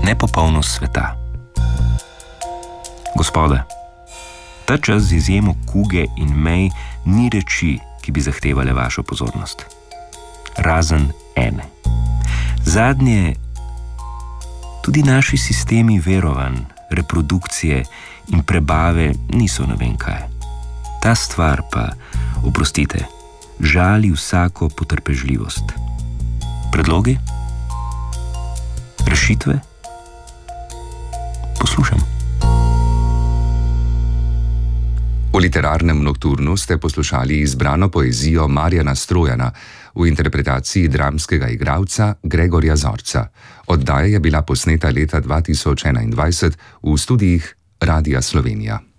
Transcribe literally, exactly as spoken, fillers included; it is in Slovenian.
nepopolnost sveta. Gospode, ta čas z izjemo kuge in mej ni reči, ki bi zahtevale vašo pozornost. Razen ene. Zadnje, tudi naši sistemi verovanj, reprodukcije in prebave niso ne vem kaj. Ta stvar pa, oprostite, žali vsako potrpežljivost. Predlogi? Rešitve? Poslušam. V literarnem nokturnu ste poslušali izbrano poezijo Marjana Strojana v interpretaciji dramskega igralca Gregorja Zorca. Oddaja je bila posneta leta dva tisoč enaindvajset v studiih Radia Slovenija.